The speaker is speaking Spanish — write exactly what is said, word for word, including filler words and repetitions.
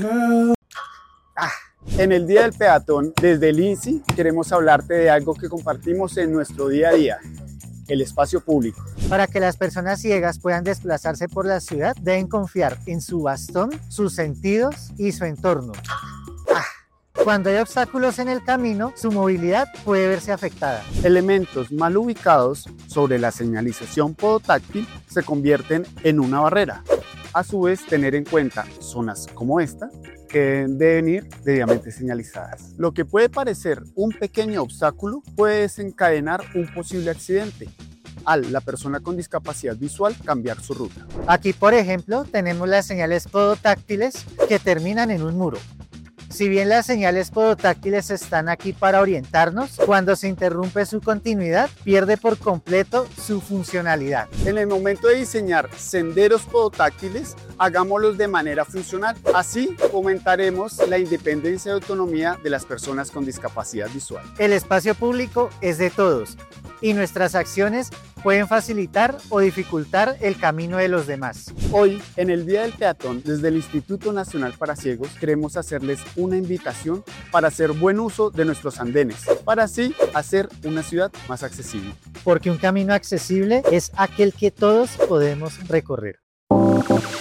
Ah, en el Día del Peatón, desde el I N S I, queremos hablarte de algo que compartimos en nuestro día a día, el espacio público. Para que las personas ciegas puedan desplazarse por la ciudad, deben confiar en su bastón, sus sentidos y su entorno. Ah, cuando hay obstáculos en el camino, su movilidad puede verse afectada. Elementos mal ubicados sobre la señalización podotáctil se convierten en una barrera. A su vez, tener en cuenta zonas como esta que deben ir debidamente señalizadas. Lo que puede parecer un pequeño obstáculo puede desencadenar un posible accidente al la persona con discapacidad visual cambiar su ruta. Aquí, por ejemplo, tenemos las señales podotáctiles que terminan en un muro. Si bien las señales podotáctiles están aquí para orientarnos, cuando se interrumpe su continuidad, pierde por completo su funcionalidad. En el momento de diseñar senderos podotáctiles, hagámoslos de manera funcional. Así fomentaremos la independencia y autonomía de las personas con discapacidad visual. El espacio público es de todos y nuestras acciones pueden facilitar o dificultar el camino de los demás. Hoy, en el Día del Peatón, desde el Instituto Nacional para Ciegos, queremos hacerles una invitación para hacer buen uso de nuestros andenes, para así hacer una ciudad más accesible. Porque un camino accesible es aquel que todos podemos recorrer.